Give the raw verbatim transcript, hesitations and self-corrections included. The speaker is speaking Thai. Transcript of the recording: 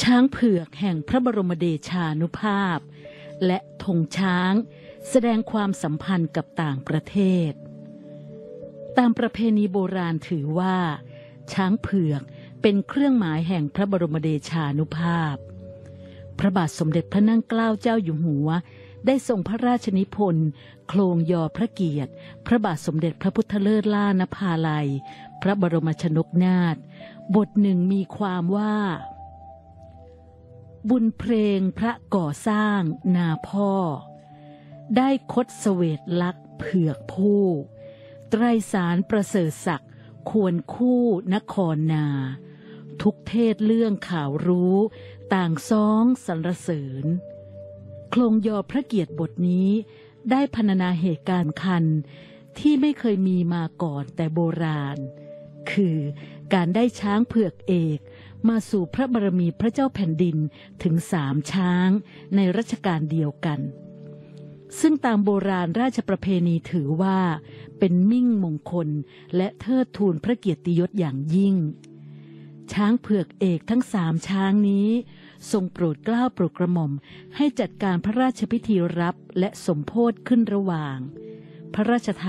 ช้างเผือกแห่งพระบรมเดชานุภาพและธงช้างแสดงความสัมพันธ์กับต่างประเทศตามประเพณีโบราณถือว่าช้างเผือกเป็นเครื่องหมายแห่งพระบรมเดชานุภาพพระบาทสมเด็จพระนั่งเกล้าเจ้าอยู่หัวได้ทรงพระราชนิพนธ์โคลงยอพระเกียรติพระบาทสมเด็จพระพุทธเลิศล่านภาลัยพระบรมชนกนาถบทหนึ่งมีความว่าบุญเพลงพระก่อสร้างนาพ่อได้คดเสวตลักษณ์เผือกผู้ไตรสารประเสริฐศักดิ์ควรคู่นครนาทุกเทศเรื่องข่าวรู้ต่างซ้องสรรเสริญโคลงยอพระเกียรติบทนี้ได้พรรณนาเหตุการณ์คันที่ไม่เคยมีมาก่อนแต่โบราณคือการได้ช้างเผือกเอกมาสู่พระบารมีพระเจ้าแผ่นดินถึงสามช้างในรัชกาลเดียวกันซึ่งตามโบราณราชประเพณีถือว่าเป็นมิ่งมงคลและเทิดทูนพระเกียรติยศอย่างยิ่งช้างเผือกเอกทั้งสามช้างนี้ทรงโปรดเกล้าโปรดกระหม่อมให้จัดการพระราชพิธีรับและสมโภชขึ้นระหว่างพระราชทาน